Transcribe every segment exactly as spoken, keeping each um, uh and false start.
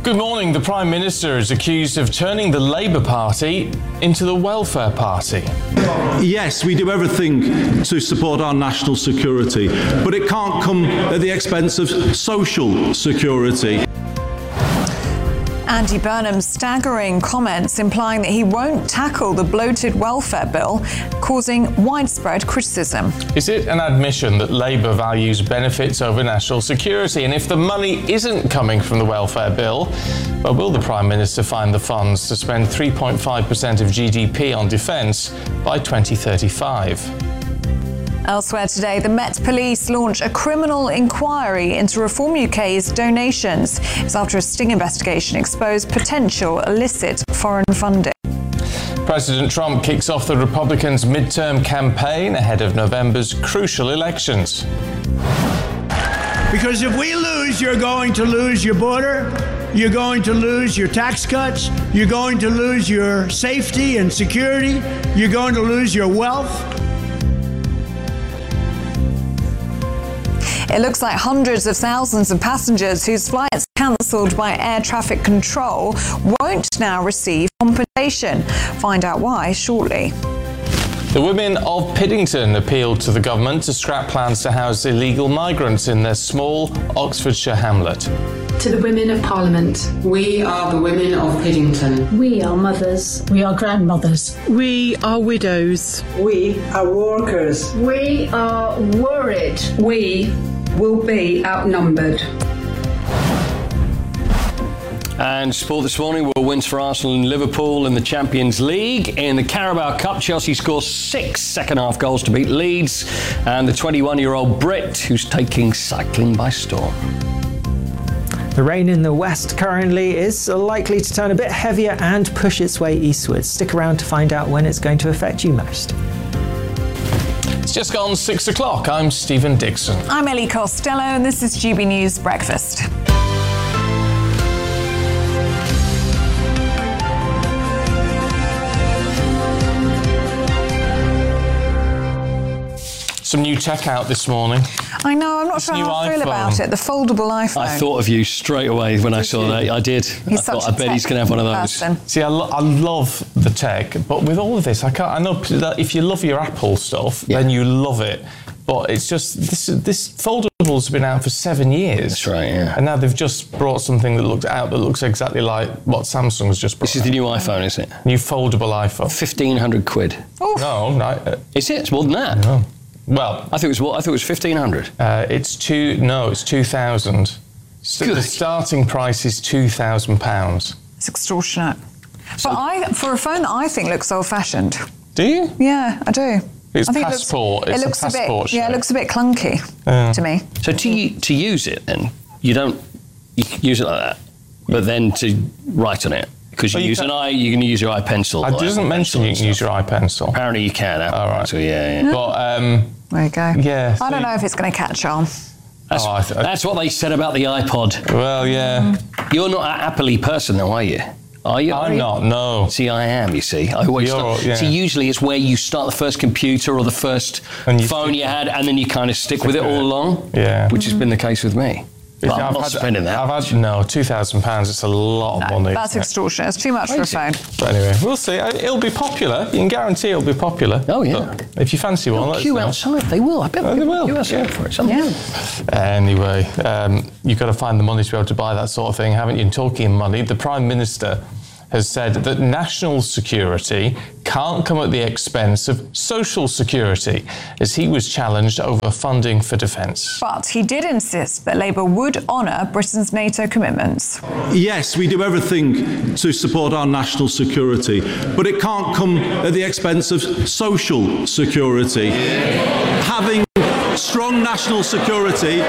Good morning. The Prime Minister is accused of turning the Labour Party into the Welfare Party. Yes, we do everything to support our national security, but it can't come at the expense of social security. Andy Burnham's staggering comments implying that he won't tackle the bloated welfare bill, causing widespread criticism. Is it an admission that Labour values benefits over national security? And if the money isn't coming from the welfare bill, well, will the Prime Minister find the funds to spend three point five percent of G D P on defence by twenty thirty-five? Elsewhere today, the Met Police launch a criminal inquiry into Reform U K's donations. It's after a sting investigation exposed potential illicit foreign funding. President Trump kicks off the Republicans' midterm campaign ahead of November's crucial elections. Because if we lose, you're going to lose your border, you're going to lose your tax cuts, you're going to lose your safety and security, you're going to lose your wealth. It looks like hundreds of thousands of passengers whose flights cancelled by air traffic control won't now receive compensation. Find out why shortly. The women of Piddington appealed to the government to scrap plans to house illegal migrants in their small Oxfordshire hamlet. To the women of Parliament. We are the women of Piddington. We are mothers. We are grandmothers. We are widows. We are workers. We are worried. We will be outnumbered. And sport this morning were wins for Arsenal and Liverpool in the Champions League. In the Carabao Cup, Chelsea scores six second-half goals to beat Leeds. And the twenty-one-year-old Brit, who's taking cycling by storm. The rain in the west currently is likely to turn a bit heavier and push its way eastwards. Stick around to find out when it's going to affect you most. It's just gone six o'clock. I'm Stephen Dixon. I'm Ellie Costello, and this is G B News Breakfast. Some new tech out this morning. I know, I'm not This sure new how I feel iPhone. about it. The foldable iPhone. I thought of you straight away when I saw that. I did. He's I thought, such I a bet he's tech going to have one of those. person. See, I, lo- I love the tech, but with all of this, I can't. I know that if you love your Apple stuff, Yeah. then you love it. But it's just this. This foldable's been out for seven years. That's right, yeah. And now they've just brought something that looks out that looks exactly like what Samsung's just brought. This is the new iPhone, is it? New foldable iPhone. fifteen hundred quid. Oof. No, no. Uh, Is it? It's more than that. no. Well, I think it was what? I thought it was fifteen hundred. uh, it's two. No, it's two thousand. So the Good. starting price is two thousand pounds. It's extortionate. But I, for a phone that I think looks old-fashioned. Do you? Yeah, I do. It's I think passport. It It's a looks, it looks passport a bit. Yeah, shape. it looks a bit clunky Yeah. to me. So to u- to use it, then you don't you can use it like that, but then to write on it because you, Well, you use can- an i, you can use your iPencil. It doesn't mention you can use your iPencil. Apparently you can. All right. So yeah, yeah. But um, There you go. Yeah, I don't so- know if it's going to catch on. That's, Oh, I th- that's what they said about the iPod. well, yeah. You're not an Apple-y person, though, are you? Are you? I'm not. No. See, I am, you see. I always You're- start, yeah. See, usually it's where you start the first computer or the first And you phone stick- you had, and then you kind of stick with it all along. Yeah. Which has been the case with me. But I'm I've not had- spending that. I've had no two thousand pounds. It's a lot of No, money. that's isn't it? extortionate. It's too much for a phone. But anyway, we'll see. I- It'll be popular. You can guarantee it'll be popular. Oh, yeah. But if you fancy one, They'll let us queue know. outside. They will. I bet Oh, they will. queue outside Yeah. for it. Something. Yeah. Anyway, um, you've got to find the money to be able to buy that sort of thing, haven't you? And talking of money, the Prime Minister has said that national security can't come at the expense of social security, as he was challenged over funding for defence. But he did insist that Labour would honour Britain's NATO commitments. Yes, we do everything to support our national security, but it can't come at the expense of social security. Having strong national security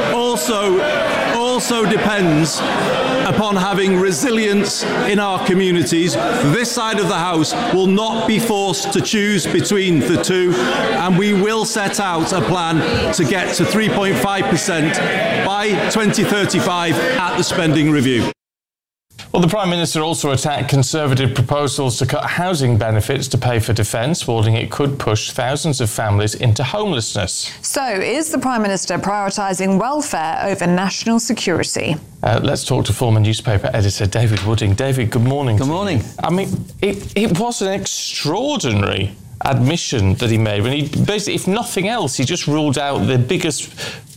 also, also depends upon having resilience in our communities. This side of the House will not be forced to choose between the two, and we will set out a plan to get to three point five percent by twenty thirty-five at the spending review. Well, the Prime Minister also attacked Conservative proposals to cut housing benefits to pay for defence, warning it could push thousands of families into homelessness. So, is the Prime Minister prioritising welfare over national security? Uh, let's talk to former newspaper editor David Wooding. David, good morning. Good morning. You. I mean, it, it was an extraordinary admission that he made when he basically, if nothing else, he just ruled out the biggest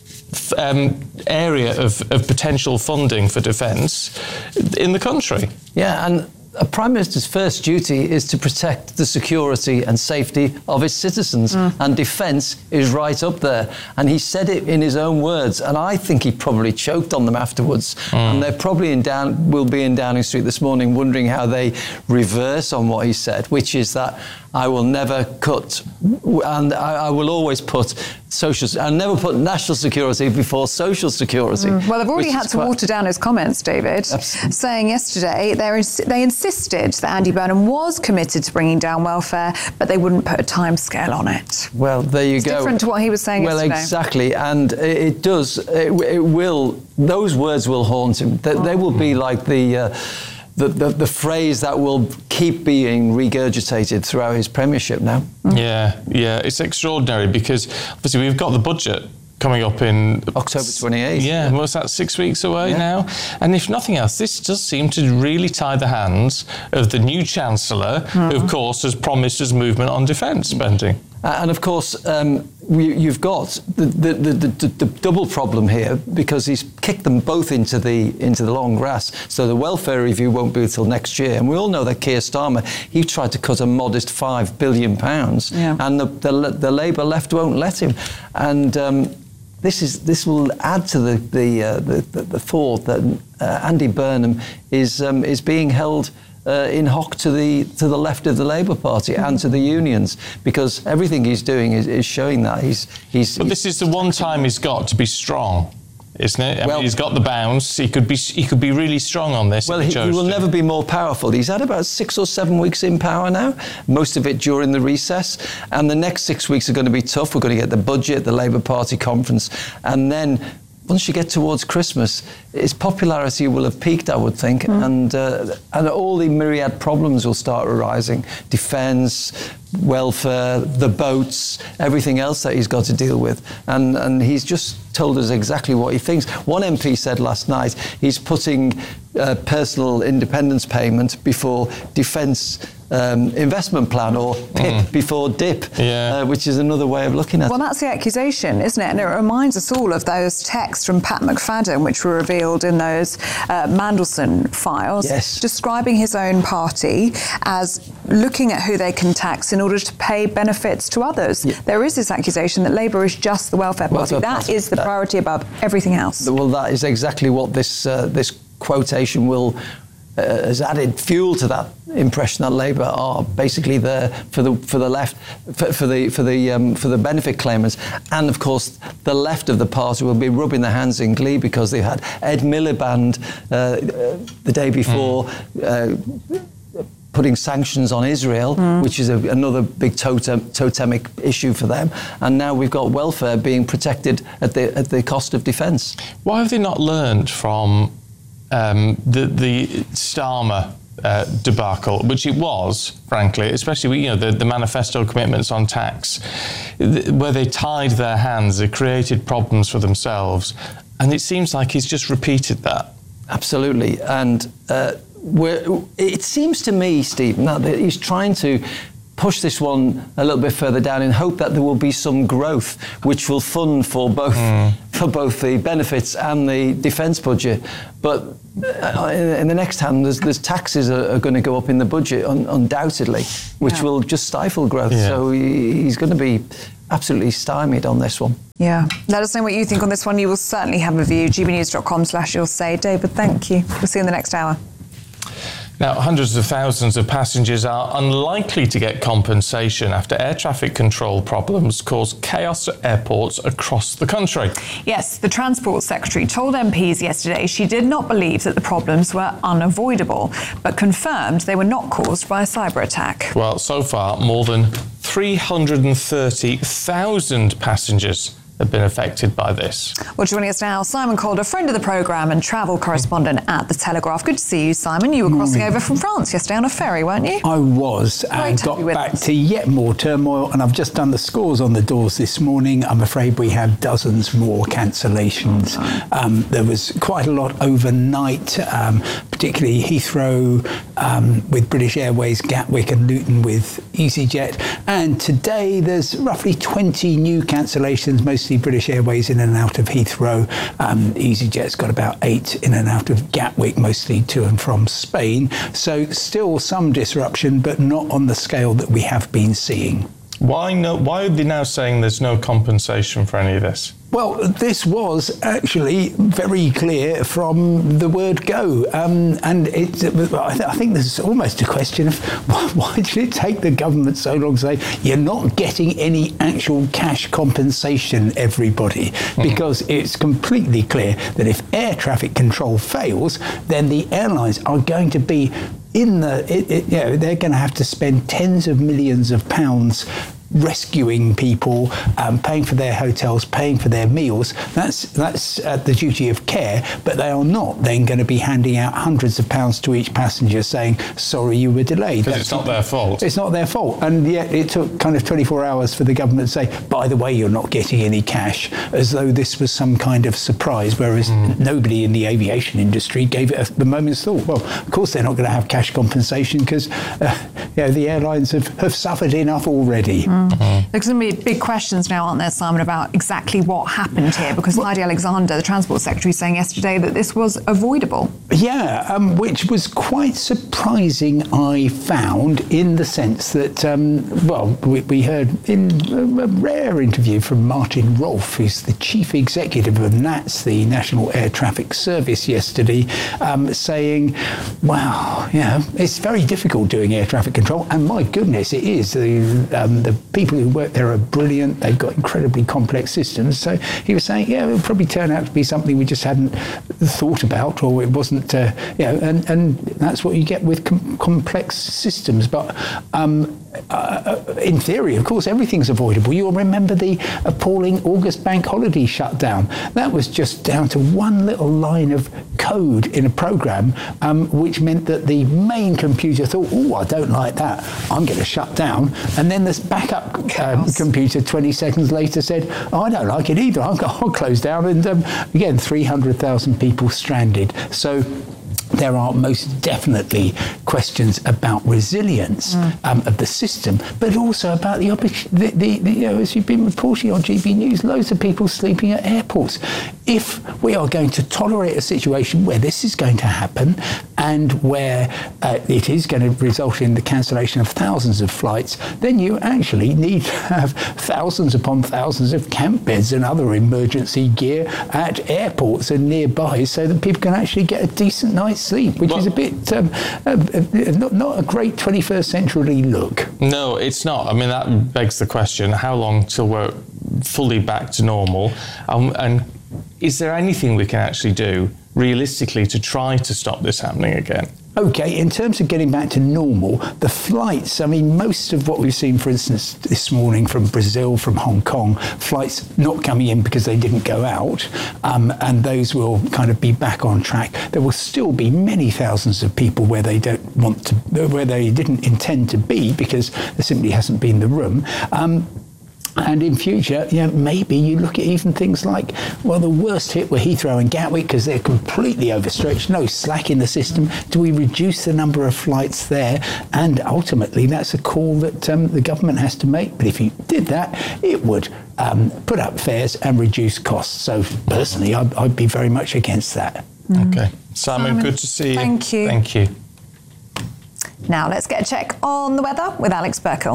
Um, area of, of potential funding for defence in the country. Yeah, and a Prime Minister's first duty is to protect the security and safety of his citizens, mm. and defence is right up there. And he said it in his own words, and I think he probably choked on them afterwards. Mm. And they're probably in Down, will be in Downing Street this morning wondering how they reverse on what he said, which is that I will never cut, and I, I will always put social, I'll never put national security before social security. Mm. Well, they've already had to quite... water down his comments, David, Absolutely. saying yesterday ins- they insisted that Andy Burnham was committed to bringing down welfare, but they wouldn't put a timescale on it. Well, there you it's go. Different to what he was saying well, yesterday. Well, exactly, and it, it does, it, it will, those words will haunt him. They, oh. they will be like the... Uh, The, the, the phrase that will keep being regurgitated throughout his premiership now. Yeah, yeah, it's extraordinary because obviously we've got the budget coming up in October twenty-eighth. Yeah, yeah. What's that, six weeks away yeah. now? And if nothing else, this does seem to really tie the hands of the new Chancellor, mm-hmm. who, of course, has promised his movement on defence spending. Uh, and of course, um, we, you've got the, the, the, the, the double problem here because he's kicked them both into the into the long grass. So the welfare review won't be until next year, and we all know that Keir Starmer, he tried to cut a modest five billion pounds, yeah. and the, the the Labour left won't let him. And um, this is this will add to the the uh, the, the, the thought that uh, Andy Burnham is um, is being held Uh, in hock to the to the left of the Labour Party and to the unions, because everything he's doing is, is showing that he's he's. But he's, this is the one time he's got to be strong, isn't it? I well, mean, he's got the bounce. He could be he could be really strong on this. Well, he, he, he will to. never be more powerful. He's had about six or seven weeks in power now, most of it during the recess, and the next six weeks are going to be tough. We're going to get the budget, the Labour Party conference, and then. Once you get towards Christmas, his popularity will have peaked, I would think, mm. and uh, and all the myriad problems will start arising: defence, welfare, the boats, everything else that he's got to deal with. And and he's just told us exactly what he thinks. One M P said last night he's putting uh, personal independence payment before defence um, investment plan, or P I P mm. before D I P, yeah. uh, which is another way of looking at well, it. Well, that's the accusation, isn't it? And it reminds us all of those texts from Pat McFadden, which were revealed in those uh, Mandelson files, yes. describing his own party as looking at who they can tax in order to pay benefits to others. Yeah. There is this accusation that Labour is just the welfare party. Welfare that party. is the that, priority above everything else. Well, that is exactly what this uh, this quotation will uh, has added fuel to that impression that Labour are basically there for the for the left for, for the for the um, for the benefit claimants, and of course the left of the party will be rubbing their hands in glee because they had Ed Miliband uh, the day before. Mm. Uh, putting sanctions on Israel, mm. which is a, another big totem, totemic issue for them. And now we've got welfare being protected at the at the cost of defence. Why have they not learned from um, the, the Starmer uh, debacle, which it was, frankly, especially you know the, the manifesto commitments on tax, th- where they tied their hands, they created problems for themselves. And it seems like he's just repeated that. Absolutely. And uh, Where, it seems to me, Stephen, that he's trying to push this one a little bit further down in hope that there will be some growth which will fund for both mm. for both the benefits and the defence budget. But in the next hand, there's, there's taxes are, are going to go up in the budget, un, undoubtedly, which yeah. will just stifle growth. Yeah. So he, he's going to be absolutely stymied on this one. Yeah. Let us know what you think on this one. You will certainly have a view. g b news dot com slash you'll say. David, thank you. We'll see you in the next hour. Now, hundreds of thousands of passengers are unlikely to get compensation after air traffic control problems caused chaos at airports across the country. Yes, the Transport Secretary told M Ps yesterday she did not believe that the problems were unavoidable, but confirmed they were not caused by a cyber attack. Well, so far, more than three hundred thirty thousand passengers have been affected by this. Well, joining us now, Simon Calder, friend of the programme and travel correspondent at The Telegraph. Good to see you, Simon. You were crossing over from France yesterday on a ferry, weren't you? I was, Great and to have got you with back us. to yet more turmoil, and I've just done the scores on the doors this morning. I'm afraid we have dozens more cancellations. Um, there was quite a lot overnight, um, particularly Heathrow um, with British Airways, Gatwick and Luton with EasyJet. And today there's roughly twenty new cancellations, mostly British Airways in and out of Heathrow. Um, EasyJet's got about eight in and out of Gatwick, mostly to and from Spain. So still some disruption, but not on the scale that we have been seeing. Why no? Why are they now saying there's no compensation for any of this? Well, this was actually very clear from the word go. Um, and it, I, th- I think there's almost a question of why, why did it take the government so long to say, you're not getting any actual cash compensation, everybody? Mm-hmm. Because it's completely clear that if air traffic control fails, then the airlines are going to be in the, it, it, you know, they're going to have to spend tens of millions of pounds rescuing people, um, paying for their hotels, paying for their meals. That's that's uh, the duty of care, but they are not then going to be handing out hundreds of pounds to each passenger saying, sorry, you were delayed. Because it's not their fault. It's not their fault. And yet it took kind of twenty-four hours for the government to say, by the way, you're not getting any cash, as though this was some kind of surprise, whereas mm. nobody in the aviation industry gave it a, the moment's thought. Well, of course they're not going to have cash compensation because uh, you know, the airlines have, have suffered enough already. Mm. Mm-hmm. There's going to be big questions now, aren't there, Simon, about exactly what happened here? Because well, Heidi Alexander, the Transport Secretary, saying yesterday that this was avoidable. Yeah, um, which was quite surprising, I found, in the sense that, um, well, we, we heard in a, a rare interview from Martin Rolfe, who's the Chief Executive of NATS, the National Air Traffic Service, yesterday, um, saying, wow, you know, it's very difficult doing air traffic control, and my goodness, it is. The, um, the people who work there are brilliant. They've got incredibly complex systems. So he was saying, yeah, it'll probably turn out to be something we just hadn't thought about, or it wasn't, uh, you know, and, and that's what you get with com- complex systems. But um, uh, in theory, of course, everything's avoidable. You'll remember the appalling August bank holiday shutdown. That was just down to one little line of code in a program, um, which meant that the main computer thought, oh, I don't like that, I'm going to shut down. And then this backup um, computer twenty seconds later said, oh, I don't like it either, I'll, I'll close down. And um, again, three hundred thousand people stranded. So there are most definitely questions about resilience mm. um, of the system, but also about the, the, the, the, you know, as you've been reporting on G B News, loads of people sleeping at airports. If we are going to tolerate a situation where this is going to happen and where uh, it is going to result in the cancellation of thousands of flights, then you actually need to have thousands upon thousands of camp beds and other emergency gear at airports and nearby so that people can actually get a decent night's sleep, which well, is a bit um, uh, not, not a great twenty-first century look. No, it's not. I mean, that begs the question, how long till we're fully back to normal? Um, and is there anything we can actually do realistically to try to stop this happening again? Okay, in terms of getting back to normal, the flights, I mean, most of what we've seen, for instance, this morning from Brazil, from Hong Kong, flights not coming in because they didn't go out, um, and those will kind of be back on track. There will still be many thousands of people where they don't want to, where they didn't intend to be because there simply hasn't been the room. Um, And in future, you know, maybe you look at even things like, well, the worst hit were Heathrow and Gatwick because they're completely overstretched, no slack in the system. Do we reduce the number of flights there? And ultimately, that's a call that um, the government has to make. But if you did that, it would um, put up fares and reduce costs. So personally, I'd, I'd be very much against that. Mm. Okay. Simon, Simon, good to see you. Thank you. Thank you. Now let's get a check on the weather with Alex Burkle.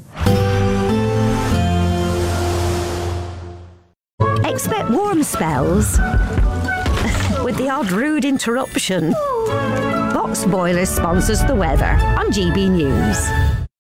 Expect warm spells with the odd rude interruption. Box Boilers sponsors the weather on G B News.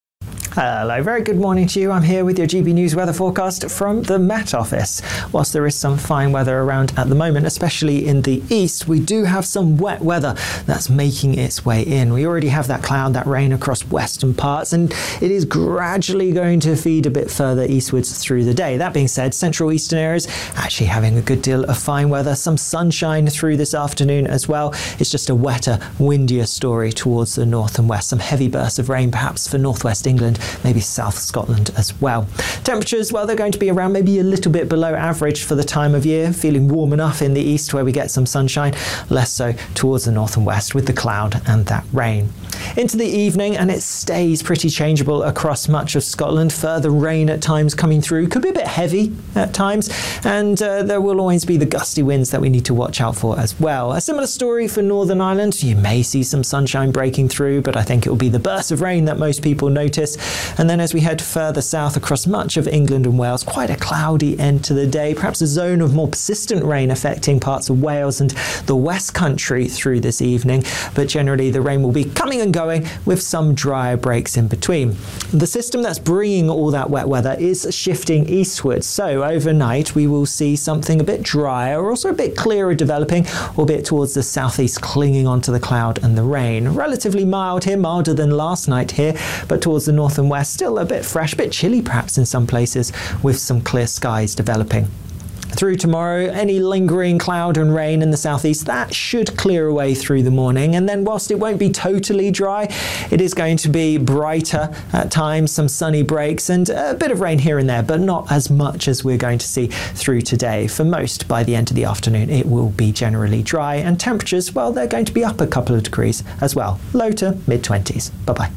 Hello, very good morning to you. I'm here with your G B News weather forecast from the Met Office. Whilst there is some fine weather around at the moment, especially in the east, we do have some wet weather that's making its way in. We already have that cloud, that rain across western parts, and it is gradually going to feed a bit further eastwards through the day. That being said, central eastern areas actually having a good deal of fine weather, some sunshine through this afternoon as well. It's just a wetter, windier story towards the north and west. Some heavy bursts of rain perhaps for northwest England, maybe South Scotland as well. Temperatures, well, they're going to be around maybe a little bit below average for the time of year, feeling warm enough in the east where we get some sunshine, less so towards the north and west with the cloud and that rain. Into the evening, and it stays pretty changeable across much of Scotland. Further rain at times coming through, could be a bit heavy at times, and uh, there will always be the gusty winds that we need to watch out for as well. A similar story for Northern Ireland. You may see some sunshine breaking through, but I think it will be the bursts of rain that most people notice. And then as we head further south across much of England and Wales, quite a cloudy end to the day, perhaps a zone of more persistent rain affecting parts of Wales and the West Country through this evening, but generally the rain will be coming and going with some drier breaks in between. The system that's bringing all that wet weather is shifting eastwards, so overnight we will see something a bit drier, also a bit clearer developing, albeit towards the southeast, clinging onto the cloud and the rain. Relatively mild here, milder than last night here, but towards the north and west still a bit fresh, a bit chilly perhaps in some places, with some clear skies developing. Through tomorrow, any lingering cloud and rain in the southeast, that should clear away through the morning. And then whilst it won't be totally dry, it is going to be brighter at times, some sunny breaks and a bit of rain here and there, but not as much as we're going to see through today. For most, by the end of the afternoon, it will be generally dry, and temperatures, well, they're going to be up a couple of degrees as well. Low to mid twenties. Bye-bye.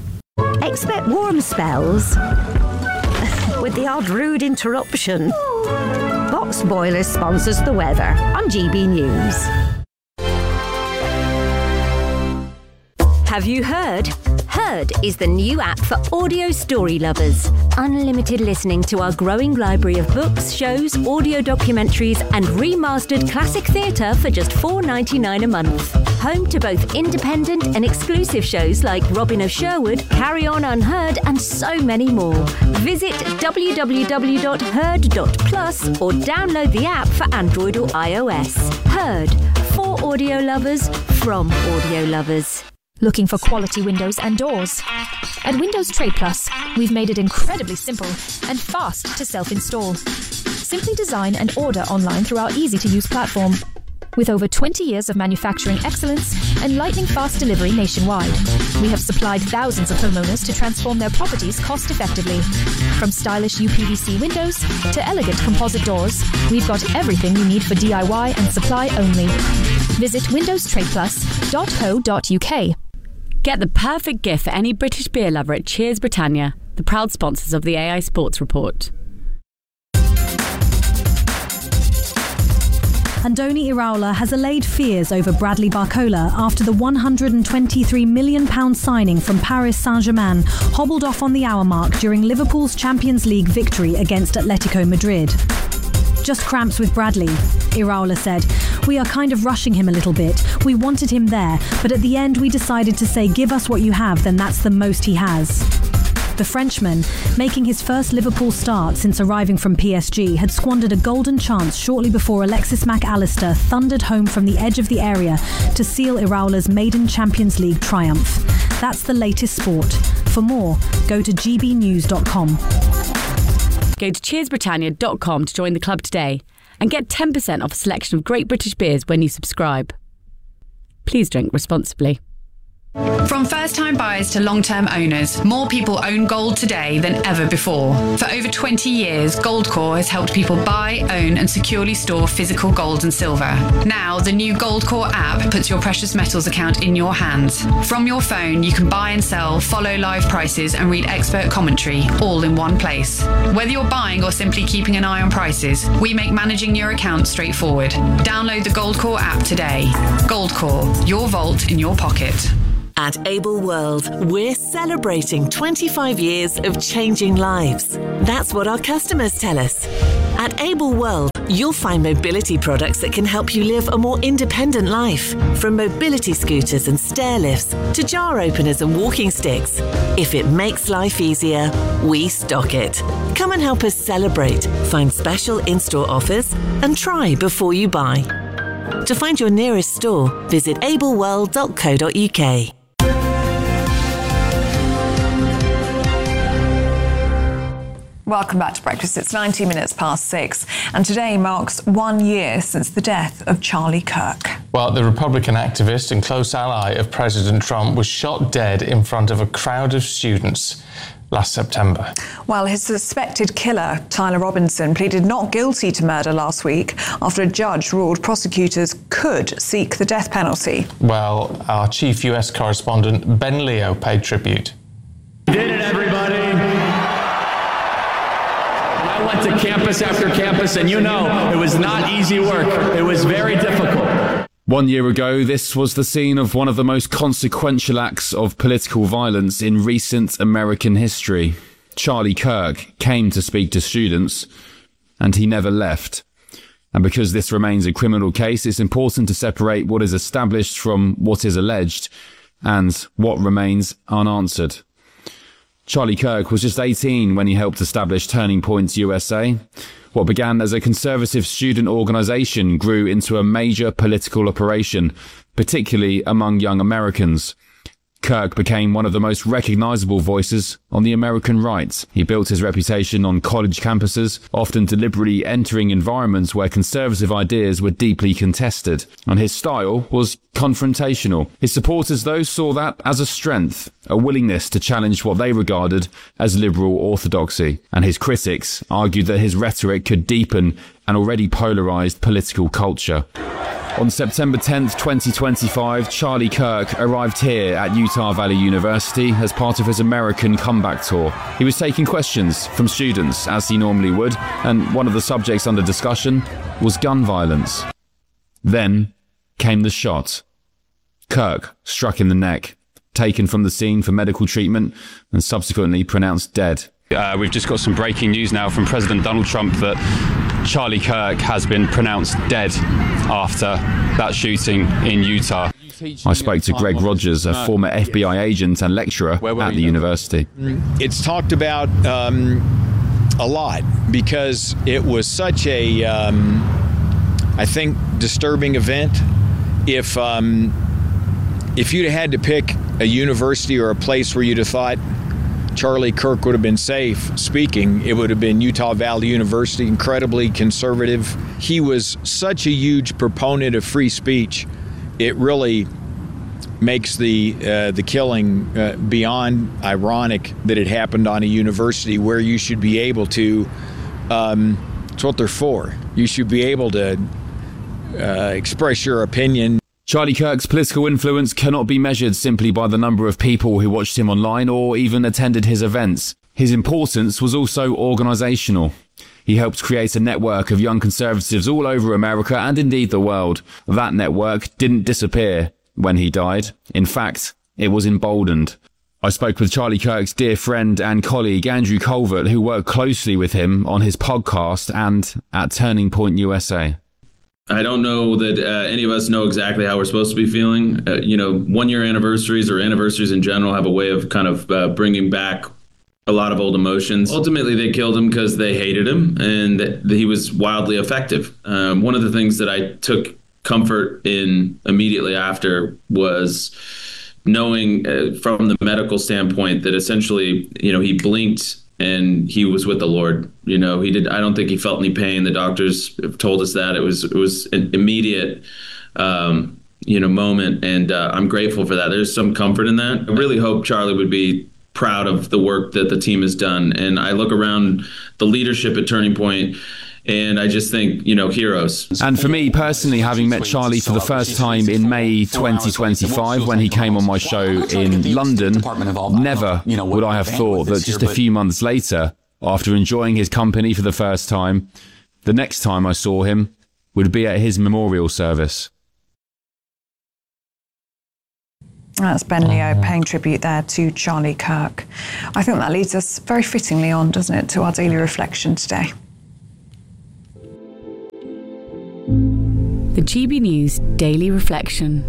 Expect warm spells with the odd rude interruption. Box Boilers sponsors the weather on G B News. Have you heard? Heard is the new app for audio story lovers. Unlimited listening to our growing library of books, shows, audio documentaries and remastered classic theatre for just four dollars ninety-nine a month. Home to both independent and exclusive shows like Robin of Sherwood, Carry On Unheard and so many more. Visit w w w dot heard dot plus or download the app for Android or iOS. Heard, for audio lovers, from audio lovers. Looking for quality windows and doors? At Windows Trade Plus, we've made it incredibly simple and fast to self-install. Simply design and order online through our easy-to-use platform. With over twenty years of manufacturing excellence and lightning-fast delivery nationwide, we have supplied thousands of homeowners to transform their properties cost-effectively. From stylish U P V C windows to elegant composite doors, we've got everything you need for D I Y and supply only. Visit windows trade plus dot co dot u k. Get the perfect gift for any British beer lover at Cheers Britannia, the proud sponsors of the A I Sports Report. Andoni Iraola has allayed fears over Bradley Barcola after the one hundred twenty-three million pounds signing from Paris Saint-Germain hobbled off on the hour mark during Liverpool's Champions League victory against Atletico Madrid. Just cramps with Bradley, Iraola said. We are kind of rushing him a little bit. We wanted him there, but at the end we decided to say give us what you have, then that's the most he has. The Frenchman, making his first Liverpool start since arriving from P S G, had squandered a golden chance shortly before Alexis Mac Allister thundered home from the edge of the area to seal Iraola's maiden Champions League triumph. That's the latest sport. For more, go to g b news dot com. Go to cheers britannia dot com to join the club today and get ten percent off a selection of great British beers when you subscribe. Please drink responsibly. From first-time buyers to long-term owners, more people own gold today than ever before. For over twenty years, Goldcore has helped people buy, own and securely store physical gold and silver. Now, the new Goldcore app puts your precious metals account in your hands. From your phone, you can buy and sell, follow live prices and read expert commentary, all in one place. Whether you're buying or simply keeping an eye on prices, we make managing your account straightforward. Download the Goldcore app today. Goldcore, your vault in your pocket. At Able World, we're celebrating twenty-five years of changing lives. That's what our customers tell us. At Able World, you'll find mobility products that can help you live a more independent life. From mobility scooters and stair lifts to jar openers and walking sticks. If it makes life easier, we stock it. Come and help us celebrate, find special in-store offers, and try before you buy. To find your nearest store, visit able world dot co dot U K. Welcome back to Breakfast. It's ninety minutes past six, and today marks one year since the death of Charlie Kirk. Well, the Republican activist and close ally of President Trump was shot dead in front of a crowd of students last September. Well, his suspected killer, Tyler Robinson, pleaded not guilty to murder last week after a judge ruled prosecutors could seek the death penalty. Well, our chief U S correspondent, Ben Leo, paid tribute. We did it, everybody. I went to campus after campus, and you know, it was not easy work. It was very difficult. One year ago, this was the scene of one of the most consequential acts of political violence in recent American history. Charlie Kirk came to speak to students, and he never left. And because this remains a criminal case, it's important to separate what is established from what is alleged and what remains unanswered. Charlie Kirk was just eighteen when he helped establish Turning Point U S A. What began as a conservative student organisation grew into a major political operation, particularly among young Americans. Kirk became one of the most recognisable voices on the American right. He built his reputation on college campuses, often deliberately entering environments where conservative ideas were deeply contested. And his style was confrontational. His supporters, though, saw that as a strength, a willingness to challenge what they regarded as liberal orthodoxy. And his critics argued that his rhetoric could deepen an already polarised political culture. On September tenth, twenty twenty-five, Charlie Kirk arrived here at Utah Valley University as part of his American comeback tour. He was taking questions from students, as he normally would, and one of the subjects under discussion was gun violence. Then came the shot. Kirk struck in the neck, taken from the scene for medical treatment, and subsequently pronounced dead. Uh, we've just got some breaking news now from President Donald Trump that Charlie Kirk has been pronounced dead after that shooting in Utah. I spoke to Greg Rogers, a former F B I agent and lecturer at the university. It's talked about um, a lot because it was such a, um, I think, disturbing event. If um, if you'd had to pick a university or a place where you'd have thought Charlie Kirk would have been safe speaking, it would have been Utah Valley University, incredibly conservative. He was such a huge proponent of free speech. It really makes the uh, the killing uh, beyond ironic that it happened on a university where you should be able to, um, it's what they're for. You should be able to uh, express your opinion. Charlie Kirk's political influence cannot be measured simply by the number of people who watched him online or even attended his events. His importance was also organisational. He helped create a network of young conservatives all over America and indeed the world. That network didn't disappear when he died. In fact, it was emboldened. I spoke with Charlie Kirk's dear friend and colleague Andrew Colvert, who worked closely with him on his podcast and at Turning Point U S A. I don't know that uh, any of us know exactly how we're supposed to be feeling. Uh, you know, one-year anniversaries or anniversaries in general have a way of kind of uh, bringing back a lot of old emotions. Ultimately, they killed him because they hated him and that he was wildly effective. Um, one of the things that I took comfort in immediately after was knowing uh, from the medical standpoint that essentially, you know, he blinked and he was with the Lord. You know, he did. I don't think he felt any pain. The doctors have told us that it was it was an immediate, um, you know, moment, and uh, I'm grateful for that. There's some comfort in that. I really hope Charlie would be proud of the work that the team has done. And I look around the leadership at Turning Point, and I just think, you know, heroes. And for me personally, having met Charlie for the first time in May twenty twenty-five when he came on my show in London, never would I have thought that just a few months later, after enjoying his company for the first time, the next time I saw him would be at his memorial service. That's Ben Leo paying tribute there to Charlie Kirk. I think that leads us very fittingly on, doesn't it, to our daily reflection today. The G B News Daily Reflection.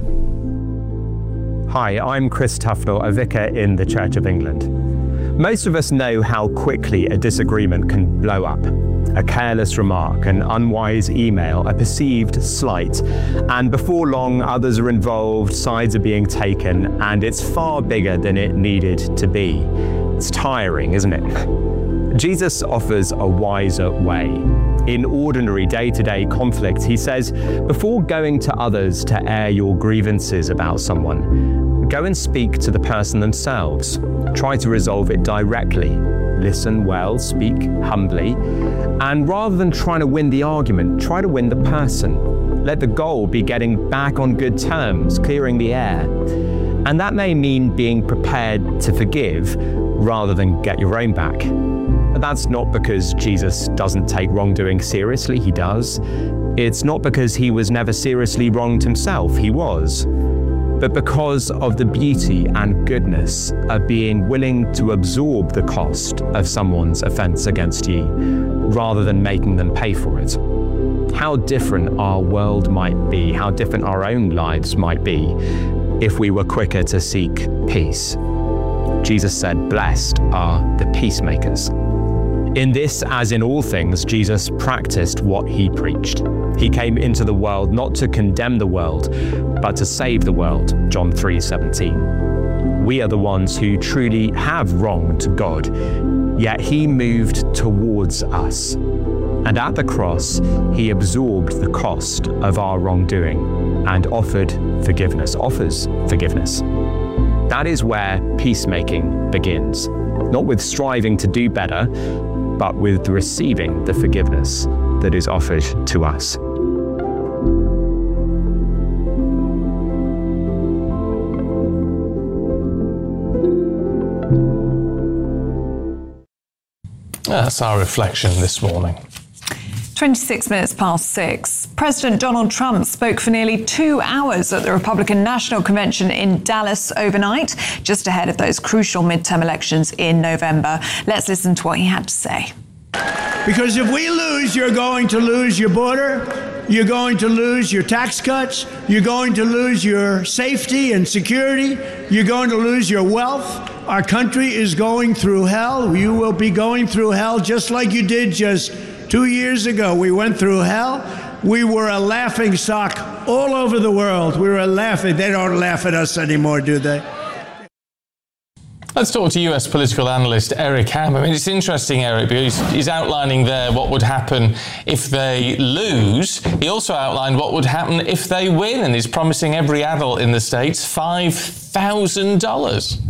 Hi, I'm Chris Tufnell, a vicar in the Church of England. Most of us know how quickly a disagreement can blow up. A careless remark, an unwise email, a perceived slight, and before long others are involved, sides are being taken, and it's far bigger than it needed to be. It's tiring, isn't it? Jesus offers a wiser way. In ordinary day-to-day conflict, he says, before going to others to air your grievances about someone, go and speak to the person themselves. Try to resolve it directly. Listen well, speak humbly, and rather than trying to win the argument, try to win the person. Let the goal be getting back on good terms, clearing the air. And that may mean being prepared to forgive rather than get your own back. That's not because Jesus doesn't take wrongdoing seriously, he does. It's not because he was never seriously wronged himself, he was. But because of the beauty and goodness of being willing to absorb the cost of someone's offense against you, rather than making them pay for it. How different our world might be, how different our own lives might be, if we were quicker to seek peace. Jesus said, "Blessed are the peacemakers." In this, as in all things, Jesus practiced what he preached. He came into the world not to condemn the world, but to save the world, John three seventeen. We are the ones who truly have wronged God, yet he moved towards us. And at the cross, he absorbed the cost of our wrongdoing and offered forgiveness, offers forgiveness. That is where peacemaking begins, not with striving to do better, but with receiving the forgiveness that is offered to us. That's our reflection this morning. twenty-six minutes past six. President Donald Trump spoke for nearly two hours at the Republican National Convention in Dallas overnight, just ahead of those crucial midterm elections in November. Let's listen to what he had to say. Because if we lose, you're going to lose your border, you're going to lose your tax cuts, you're going to lose your safety and security, you're going to lose your wealth. Our country is going through hell. You will be going through hell just like you did just two years ago. We went through hell. We were a laughing stock all over the world. We were laughing. They don't laugh at us anymore, do they? Let's talk to U S political analyst Eric Ham. I mean, it's interesting, Eric, because he's outlining there what would happen if they lose. He also outlined what would happen if they win, and he's promising every adult in the States five thousand dollars.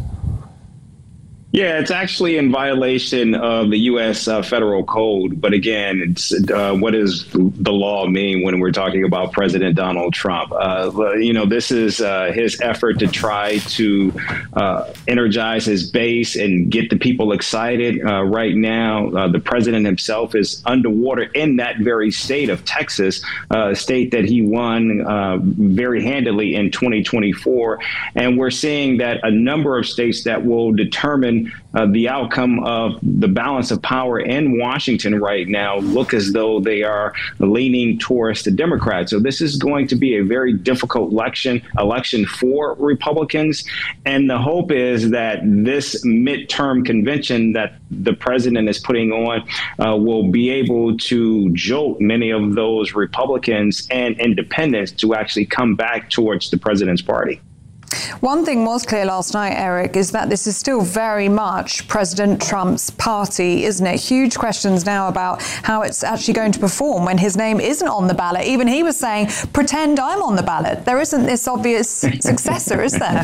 Yeah, it's actually in violation of the U S uh, federal code. But again, it's uh, what does the law mean when we're talking about President Donald Trump? Uh, you know, this is uh, his effort to try to uh, energize his base and get the people excited. Uh, right now, uh, the president himself is underwater in that very state of Texas, uh, a state that he won uh, very handily in twenty twenty-four. And we're seeing that a number of states that will determine Uh, the outcome of the balance of power in Washington right now look as though they are leaning towards the Democrats. So this is going to be a very difficult election election for Republicans. And the hope is that this midterm convention that the president is putting on uh, will be able to jolt many of those Republicans and independents to actually come back towards the president's party. One thing was clear last night, Eric, is that this is still very much President Trump's party, isn't it? Huge questions now about how it's actually going to perform when his name isn't on the ballot. Even he was saying, pretend I'm on the ballot. There isn't this obvious successor, is there?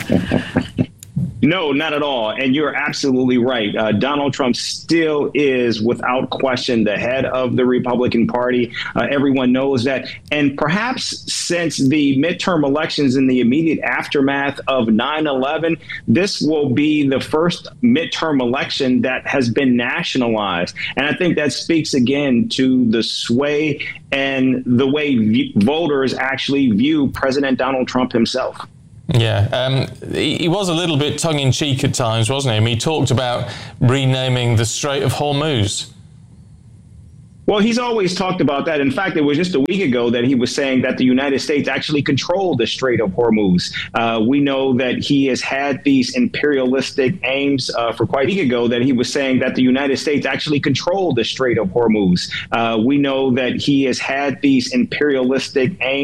No, not at all. And you're absolutely right. Uh, Donald Trump still is, without question, the head of the Republican Party. Uh, everyone knows that. And perhaps since the midterm elections in the immediate aftermath of nine eleven, this will be the first midterm election that has been nationalized. And I think that speaks again to the sway and the way v- voters actually view President Donald Trump himself. Yeah, um, he, he was a little bit tongue-in-cheek at times, wasn't he? I mean, he talked about renaming the Strait of Hormuz. Well, he's always talked about that. In fact, it was just a week ago that he was saying that the United States actually controlled the Strait of Hormuz. Uh, we know that he has had these imperialistic aims uh, for quite a week ago that he was saying that the United States actually controlled the Strait of Hormuz. Uh, we know that he has had these imperialistic aims